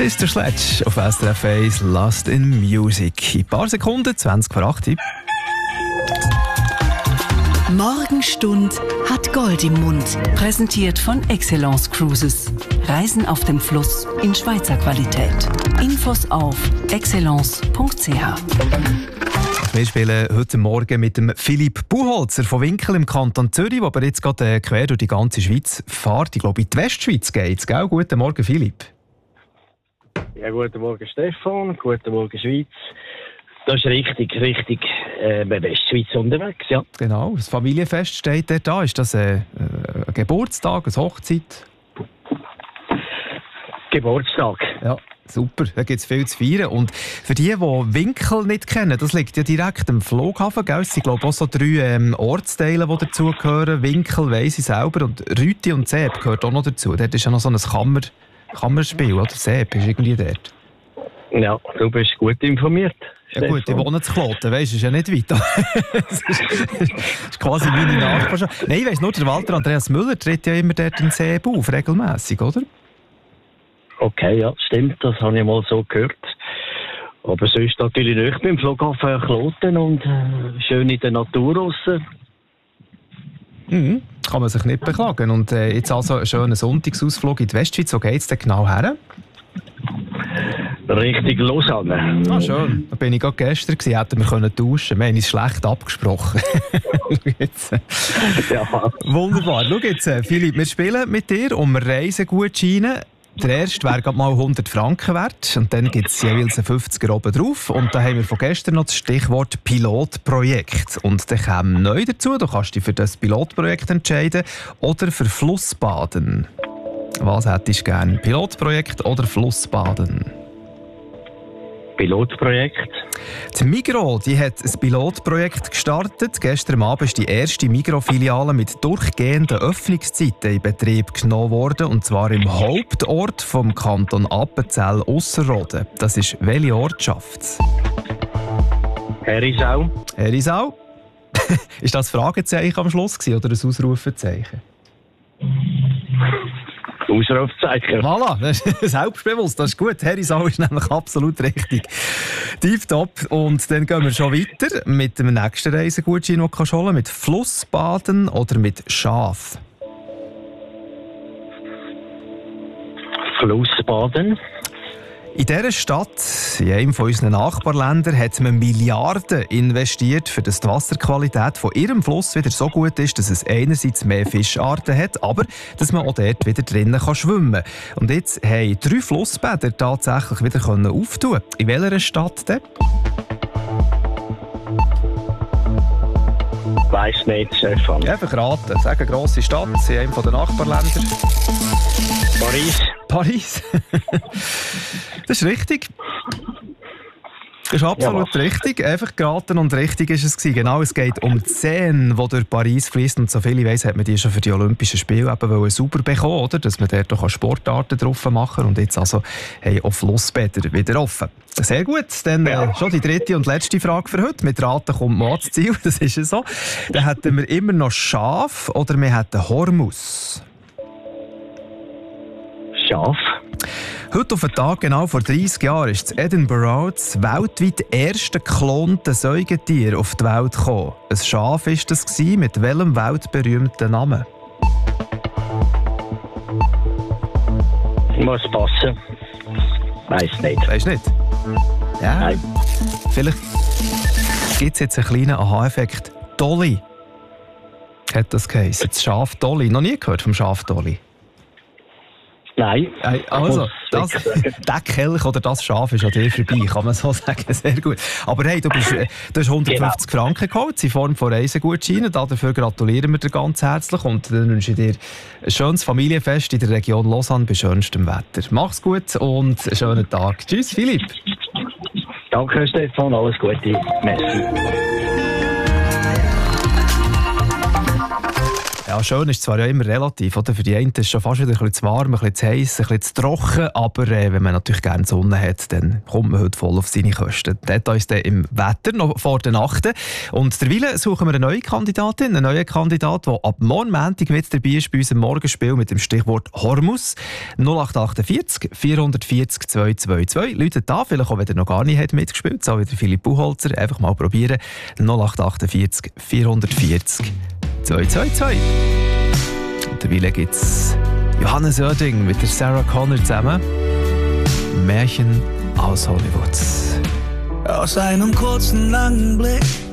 Sister Sledge auf SRF 1, Lost in Music. In ein paar Sekunden, 20 vor 8. Morgenstund hat Gold im Mund. Präsentiert von Excellence Cruises. Reisen auf dem Fluss in Schweizer Qualität. Infos auf excellence.ch. Wir spielen heute Morgen mit dem Philipp Buchholzer von Winkel im Kanton Zürich, der aber jetzt gerade quer durch die ganze Schweiz fährt. Ich glaube, in die Westschweiz geht's, gell? Guten Morgen, Philipp. Ja, guten Morgen, Stefan. Guten Morgen, Schweiz. Das ist richtig bei Westschweiz unterwegs, ja. Genau, das Familienfest steht dort da. Ist das ein Geburtstag, eine Hochzeit? Geburtstag. Ja, super. Da gibt es viel zu feiern. Und für die Winkel nicht kennen, das liegt ja direkt am Flughafen. Gell? Es sind, glaube ich, auch so 3 Ortsteile, die dazugehören. Winkel weiss ich selber. Und Rüti und Seeb gehört auch noch dazu. Dort ist ja noch so ein Kammerspiel, oder? Seeb ist irgendwie dort. Ja, du bist gut informiert. Ja gut, ich wohne zu Kloten, weisst du, ist ja nicht weit. Das ist quasi meine Nachbarschaft. Nein, ich weiss nur, der Walter Andreas Müller tritt ja immer dort in Seeb auf, regelmässig, oder? Okay, ja, stimmt, das habe ich mal so gehört. Aber sonst natürlich nicht beim Flughafen Kloten und schön in der Natur draussen. Kann man sich nicht beklagen. Und jetzt also einen schönen Sonntagsausflug in die Westschweiz. Wo geht es denn genau her? Richtig Lausanne. Ah, schön. Da bin ich gerade gestern gewesen, hätten wir können tauschen. Wir haben uns schlecht abgesprochen. Jetzt. Ja. Wunderbar. Schau jetzt, Philipp, wir spielen mit dir um Reisegutscheine. Der erste wäre gerade mal 100 Franken wert und dann gibt es jeweils einen 50er oben drauf. Und da haben wir von gestern noch das Stichwort Pilotprojekt. Und dann kommt neu dazu, du kannst dich für das Pilotprojekt entscheiden oder für Flussbaden. Was hättest du gerne? Pilotprojekt oder Flussbaden? Pilotprojekt. Die Migros, die hat ein Pilotprojekt gestartet. Gestern Abend ist die erste Migros-Filiale mit durchgehenden Öffnungszeiten in Betrieb genommen worden. Und zwar im Hauptort vom Kanton Appenzell-Ausserrhoden. Das ist welche Ortschaft? Herisau. Herisau? Ist das ein Fragezeichen am Schluss gewesen, oder ein Ausrufezeichen? Ausrufezeichen. Voilà, das ist selbstbewusst, das ist gut. Herisau ist nämlich absolut richtig. Tipptopp. Und dann gehen wir schon weiter mit dem nächsten Reisegutschein, den du holen kannst, mit Flussbaden oder mit Schaf. Flussbaden. In dieser Stadt, in einem von unseren Nachbarländern, hat man Milliarden investiert, für dass die Wasserqualität von ihrem Fluss wieder so gut ist, dass es einerseits mehr Fischarten hat, aber dass man auch dort wieder drinnen schwimmen kann. Und jetzt haben 3 Flussbäder tatsächlich wieder auftun. In welcher Stadt denn? Weiss nicht, Stefan. Ja, einfach raten. Sag eine grosse Stadt in einem der Nachbarländer. Paris. Das ist richtig. Das ist absolut richtig. Einfach geraten und richtig ist es gewesen. Genau, es geht um die Seine, die durch Paris fließt. Und so viel ich weiss, hat man die schon für die Olympischen Spiele eben sauber bekommen, oder? Dass man dort auch Sportarten drauf machen kann. Und jetzt also haben auch Flussbäder wieder offen. Sehr gut. Dann schon die dritte und letzte Frage für heute. Mit Raten kommt man ans Ziel. Das ist ja so. Dann hätten wir immer noch Schaf oder wir hätten Hormus. Schaf. Heute auf den Tag, genau vor 30 Jahren, ist in Edinburgh das weltweit erste geklonte Säugetier auf die Welt gekommen. Ein Schaf war das, mit welchem weltberühmten Namen? Muss passen. Weiss nicht. Weißt du nicht? Ja. Nein. Vielleicht gibt es jetzt einen kleinen Aha-Effekt. Dolly hat das geheißen. Das Schaf Dolly. Noch nie gehört vom Schaf Dolly? Nein. Also, der Kelch oder das Schaf ist an dir vorbei, kann man so sagen. Sehr gut. Aber hey, du hast 150 Franken geholt in Form von Reisegutscheinen. Dafür gratulieren wir dir ganz herzlich und dann wünsche ich dir ein schönes Familienfest in der Region Lausanne bei schönstem Wetter. Mach's gut und einen schönen Tag. Tschüss, Philipp. Danke, Stefan. Alles Gute. Merci. Ja, schön ist zwar ja immer relativ, oder? Für die einen ist es schon fast wieder ein bisschen zu warm, ein bisschen zu heiß, ein bisschen zu trocken, aber wenn man natürlich gerne Sonne hat, dann kommt man heute voll auf seine Kosten. Details dann im Wetter noch vor der Nacht. Und derweil suchen wir eine neue Kandidatin, einen neuen Kandidat, der ab morgen Montag mit dabei ist bei unserem Morgenspiel mit dem Stichwort Hormus. 0848 440 222. Leute da, vielleicht auch, wenn ihr noch gar nicht hat mitgespielt, so wie der Philipp Buchholzer, einfach mal probieren. 0848 440 222. Und derweil gibt es Johannes Oerding mit der Sarah Connor zusammen. Märchen aus Hollywood. Aus einem kurzen, langen Blick